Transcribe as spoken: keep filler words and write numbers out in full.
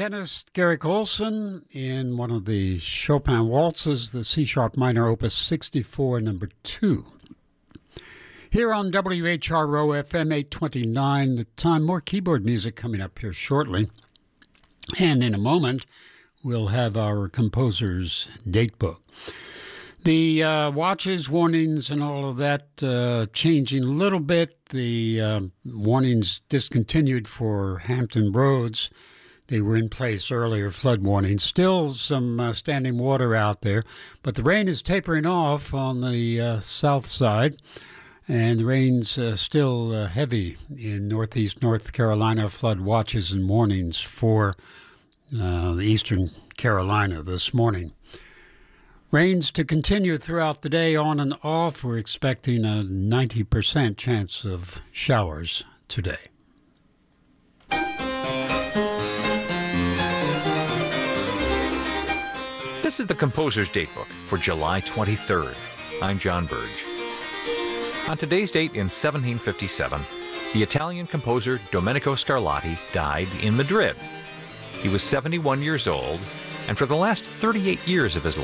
pianist Garrick Olson in one of the Chopin waltzes, the C-sharp minor, opus sixty-four, number two. Here on W H R O F M eight twenty-nine, the time, more keyboard music coming up here shortly. And in a moment, we'll have our composer's date book. The uh, watches, warnings, and all of that uh, changing a little bit. The uh, warnings discontinued for Hampton Roads. They were in place earlier, flood warnings. Still some uh, standing water out there, but the rain is tapering off on the uh, south side, and the rain's uh, still uh, heavy in northeast North Carolina. Flood watches and warnings for uh, the eastern Carolina this morning. Rains to continue throughout the day, on and off. We're expecting a ninety percent chance of showers today. This is the Composer's Datebook for July twenty-third. I'm John Burge. On today's date in seventeen fifty-seven, the Italian composer Domenico Scarlatti died in Madrid. He was seventy-one years old, and for the last thirty-eight years of his life,